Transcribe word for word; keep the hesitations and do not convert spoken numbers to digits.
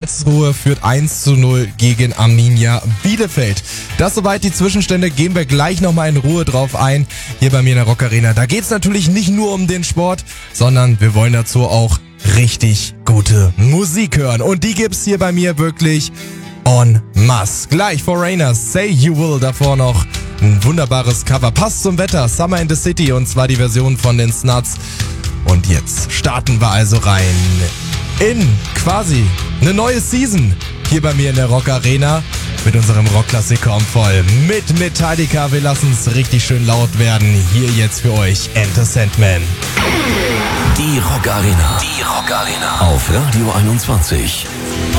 Karlsruhe führt eins zu null gegen Arminia Bielefeld. Das soweit die Zwischenstände, gehen wir gleich nochmal in Ruhe drauf ein, hier bei mir in der Rock Arena. Da geht's natürlich nicht nur um den Sport, sondern wir wollen dazu auch richtig gute Musik hören. Und die gibt's hier bei mir wirklich en masse. Gleich Foreigners, Say You Will, davor noch ein wunderbares Cover. Passt zum Wetter, Summer in the City, und zwar die Version von den Snuts. Und jetzt starten wir also rein in quasi eine neue Season hier bei mir in der Rock Arena mit unserem Rockklassiker um voll. Mit Metallica, wir lassen es richtig schön laut werden. Hier jetzt für euch Enter Sandman. Die Rock Arena. Die Rock Arena. Auf Radio einundzwanzig.